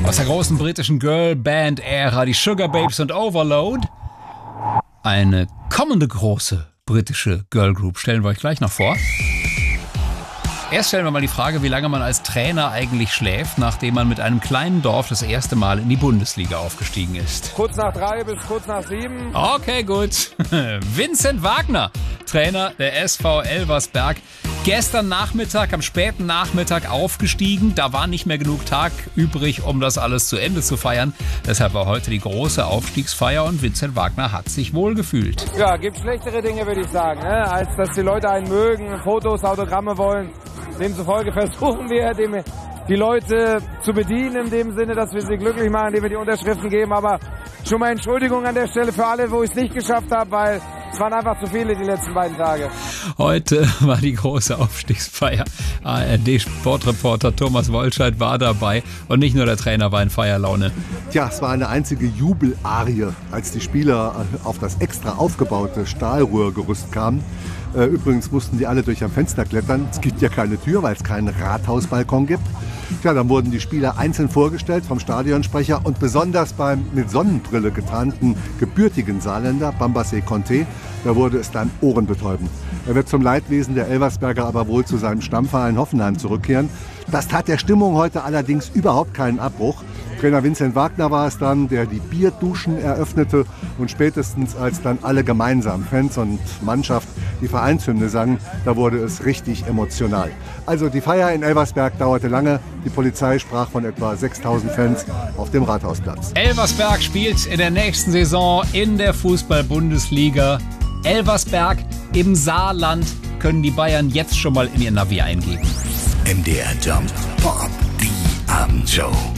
Aus der großen britischen Girlband-Ära, die Sugar Babes und Overload. Eine kommende große britische Girlgroup stellen wir euch gleich noch vor. Erst stellen wir mal die Frage, wie lange man als Trainer eigentlich schläft, nachdem man mit einem kleinen Dorf das erste Mal in die Bundesliga aufgestiegen ist. Kurz nach 3 bis kurz nach 7. Okay, gut. Vincent Wagner, Trainer der SV Elversberg. Gestern Nachmittag, am späten Nachmittag aufgestiegen. Da war nicht mehr genug Tag übrig, um das alles zu Ende zu feiern. Deshalb war heute die große Aufstiegsfeier und Vincent Wagner hat sich wohlgefühlt. Ja, gibt schlechtere Dinge, würde ich sagen, ne? Als dass die Leute einen mögen, Fotos, Autogramme wollen. Demzufolge versuchen wir, die Leute zu bedienen, in dem Sinne, dass wir sie glücklich machen, indem wir die Unterschriften geben. Aber schon mal Entschuldigung an der Stelle für alle, wo ich es nicht geschafft habe, weil es waren einfach zu viele die letzten beiden Tage. Heute war die große Aufstiegsfeier. ARD-Sportreporter Thomas Wollscheid war dabei und nicht nur der Trainer war in Feierlaune. Tja, es war eine einzige Jubelarie, als die Spieler auf das extra aufgebaute Stahlrohrgerüst kamen. Übrigens mussten die alle durch ein Fenster klettern. Es gibt ja keine Tür, weil es keinen Rathausbalkon gibt. Tja, dann wurden die Spieler einzeln vorgestellt vom Stadionsprecher und besonders beim mit Sonnenbrille getarnten gebürtigen Saarländer Bambassé Conté, da wurde es dann ohrenbetäubend. Er wird zum Leidwesen der Elversberger aber wohl zu seinem Stammverein Hoffenheim zurückkehren. Das tat der Stimmung heute allerdings überhaupt keinen Abbruch. Trainer Vincent Wagner war es dann, der die Bierduschen eröffnete und spätestens als dann alle gemeinsam, Fans und Mannschaft, die Vereinshymne sangen, da wurde es richtig emotional. Also die Feier in Elversberg dauerte lange. Die Polizei sprach von etwa 6.000 Fans auf dem Rathausplatz. Elversberg spielt in der nächsten Saison in der Fußball-Bundesliga. Elversberg im Saarland können die Bayern jetzt schon mal in ihr Navi eingeben. MDR Jump Pop, die Abendshow.